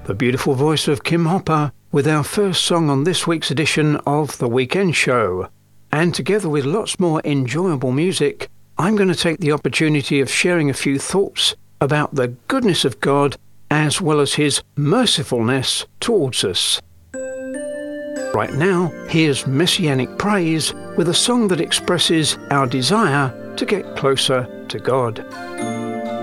the beautiful voice of Kim Hopper with our first song on this week's edition of The Weekend Show. And together with lots more enjoyable music, I'm going to take the opportunity of sharing a few thoughts about the goodness of God as well as His mercifulness towards us. Right now, here's Messianic Praise with a song that expresses our desire to get closer to God.